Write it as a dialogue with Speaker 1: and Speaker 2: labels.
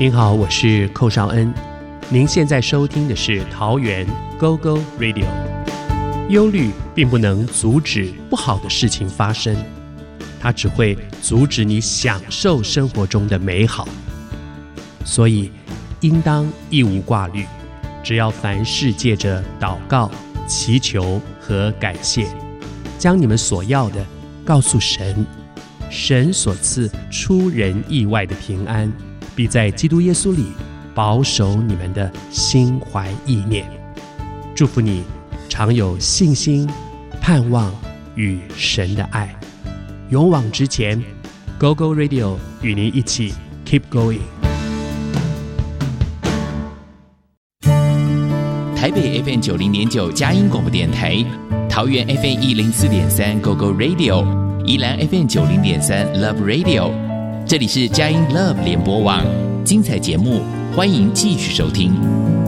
Speaker 1: 您好，我是寇绍恩。您现在收听的是桃园 GoGo Radio。 忧虑并不能阻止不好的事情发生，它只会阻止你享受生活中的美好。所以应当一无挂虑，只要凡事借着祷告、祈求和感谢，将你们所要的告诉神，神所赐出人意外的平安，必在基督耶稣里保守你们的心怀意念。祝福你常有信心、盼望与神的爱，勇往直前。 GoGo Radio 与您一起 Keep Going。
Speaker 2: 台北 FM 90.9佳音广播电台，桃园 FM 104.3 GoGo Radio， 宜兰 FM 90.3 Love Radio。 这里是佳音 Love 联播网，精彩节目欢迎继续收听。